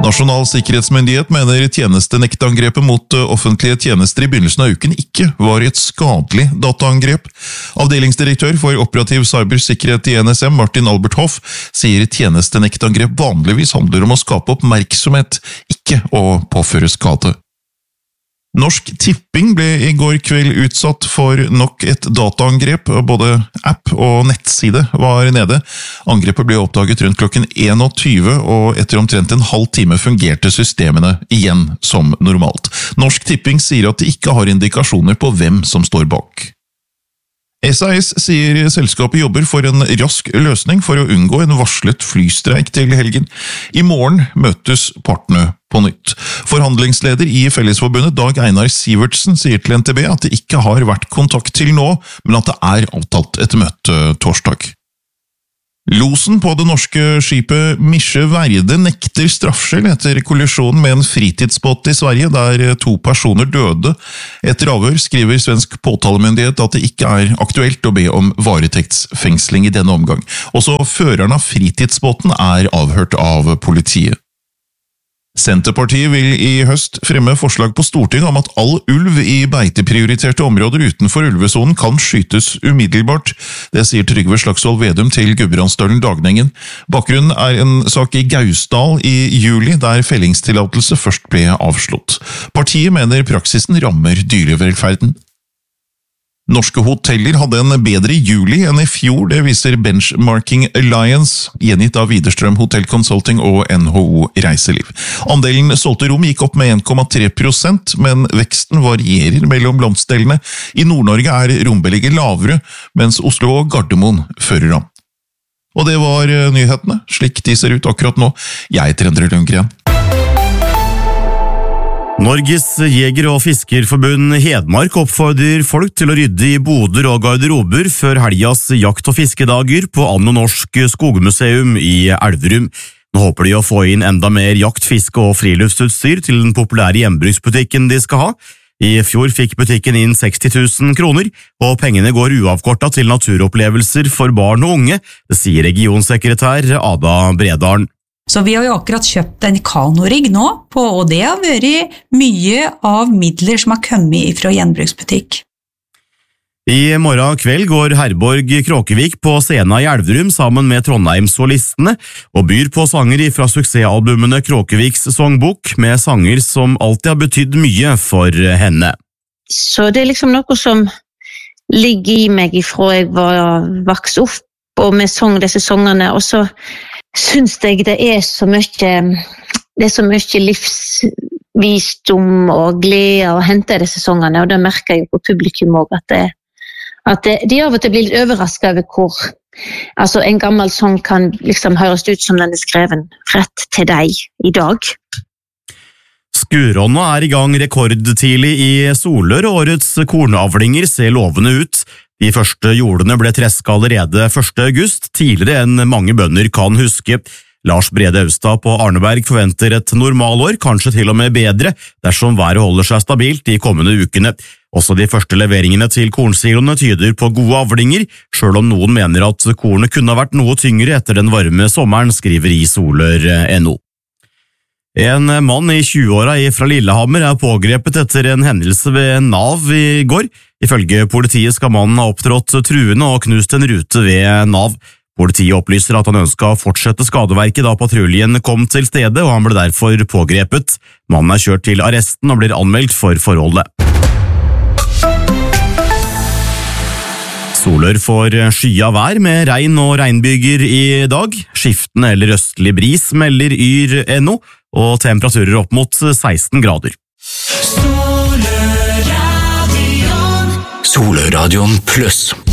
Nasjonal sikkerhetsmyndighet mener tjenestenektangrepet mot offentlige tjenester i begynnelsen av uken ikke var et skadelig dataangrep. Avdelingsdirektør for operativ cybersikkerhet i NSM, Martin Albert Hoff, sier tjenestenektangrep vanligvis handler om å skape oppmerksomhet, ikke å påføre skade. Norsk Tipping ble i går kveld utsatt for nok et dataangrep. Både app og nettside var nede. Angrepet ble oppdaget rundt klokken 21, og etter omtrent en halv time fungerte systemene igjen som normalt. Norsk Tipping sier at de ikke har indikasjoner på hvem som står bak. SAS sier selskapet jobber for en rask løsning for å unngå en varslet flystreik til helgen. I morgen møtes partene på nytt. Forhandlingsleder i Fellesforbundet, Dag Einar Sivertsen, sier til NTB at det ikke har vært kontakt til nå, men at det er avtalt et møte torsdag. Losen på det norske skipet Misje Verde nekter straffskyld etter kollisjonen med en fritidsbåt i Sverige, der 2 personer døde. Etter avhør skriver svensk påtalemyndighet at det ikke er aktuelt å be om varetektsfengsling i denne omgang. Også føreren av fritidsbåten er avhørt av politiet. Senterpartiet vil i høst fremme forslag på Stortinget om at all ulv i beiteprioriterte områder utenfor ulvesonen kan skytes umiddelbart. Det sier Trygve Slagsvold Vedum til Gudbrandsdølen Dagnengen. Bakgrunnen er en sak i Gausdal i juli, der fellingstillatelse først ble avslått. Partiet mener praksisen rammer dyrevelferden. Norske hoteller hadde en bedre juli enn i fjor, det viser Benchmarking Alliance, gjengitt av Widerstrøm Hotel Consulting og NHO Reiseliv. Andelen solgte rom gikk opp med 1,3%, men veksten varierer mellom landsdelene. I Nord-Norge er rombelegget lavere, mens Oslo og Gardermoen fører an. Og det var nyhetene, slik de ser ut akkurat nå. Jeg heter Endre Lundgren. Norges Jeger- og Fiskerforbund Hedmark oppfordrer folk til å rydde i boder og garderober før helgas jakt- og fiskedager på Anno Norsk Skogmuseum i Elverum. Nå håper de å få inn enda mer jakt-, fiske- og friluftsutstyr til den populære hjembruksbutikken de skal ha. I fjor fikk butikken inn 60 000 kroner, og pengene går uavkortet til naturopplevelser for barn og unge, det sier regionsekretær Ada Bredalen. Så vi har jo akkurat kjøpt en kanorigg nå, og det har vært mye av midler som har kommet fra gjenbruksbutikk. I morgen kveld går Herborg Kråkevik på scenen i Elverum sammen med Trondheimssolistene og byr på sanger fra suksessalbumene Kråkeviks songbok med sanger som alltid har betydd mye for henne. Så det er liksom noe som ligger i meg ifra jeg var vokst opp og vi sang disse sangene, og så synes jeg det er så mye livsvisdom og glede å hente disse sangene, og det merker jeg på publikum også, at de av og til blir litt overrasket over hvor en gammel sang kan liksom høres ut som den er skreven rett til deg i dag. Skuronna er i gang rekordtidlig i Solør, og årets kornavlinger ser lovende ut. De første jordene ble tresket allerede 1. august, tidligere enn mange bønder kan huske. Lars Brede Austad på Arneberg forventer et normalår, kanskje til og med bedre, dersom været holder seg stabilt de kommende ukene. Også de første leveringene til kornsiloene tyder på gode avlinger, selv om noen mener at kornet kunne ha vært noe tyngre etter den varme sommeren, skriver i Solør.no. En mann i 20-åra fra Lillehammer er pågrepet etter en hendelse ved Nav i går. Ifølge politiet skal mannen ha opptrådt truende og knust en rute ved Nav. Politiet opplyser at han ønsket å fortsette skadeverket da patruljen kom til stedet, og han ble derfor pågrepet. Mannen er kjørt til arresten og blir anmeldt for forholdet. Solør får skya vær med regn og regnbyger i dag. Skiftende eller østlig bris melder Yr.no, og temperaturer opp mot 16 grader. Solørradion pluss.